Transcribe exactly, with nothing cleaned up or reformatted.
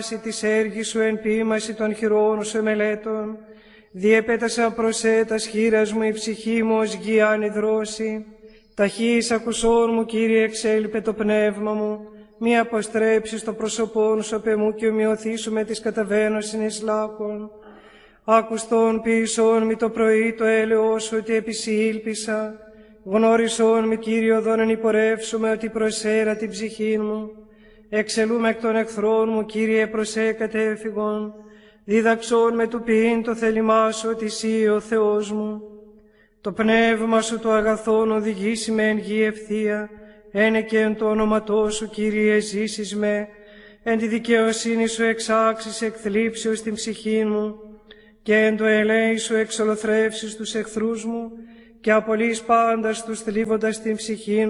της έργης σου εν ποίημαση των χειρών σου εμελέτων, διέπετασα προσέτας χείρας μου η ψυχή μου ως γη ανιδρώση. Ταχύς ακουσών μου, Κύριε, εξέλιπε το πνεύμα μου, μη αποστρέψεις το πρόσωπόν σου απ' εμού και ομοιωθήσου με τις καταβαίνωσιν εις λάκων. Άκουστον ποιησόν μη το πρωί το έλεος σου ότι επισύλπισα, γνώρισόν μη, Κύριε, οδόν εν υπορεύσουμε ότι προσέρα την ψυχή μου. Εξελούμε εκ των εχθρών μου, Κύριε, προσέ κατέφυγον. Δίδαξόν με του ποιήν το θέλημά σου ότι εσύ ο Θεός μου. Το πνεύμα σου το αγαθόν οδηγήσει με εν γη ευθεία, ένε και εν το όνοματό σου, Κύριε, ζήσεις με, εν τη δικαιοσύνη σου εξάξεις εκθλίψεως την ψυχή μου, και εν το ελέη σου εξολοθρεύσεις τους εχθρούς μου, και απολύεις πάντας τους θλίβοντας την ψυχή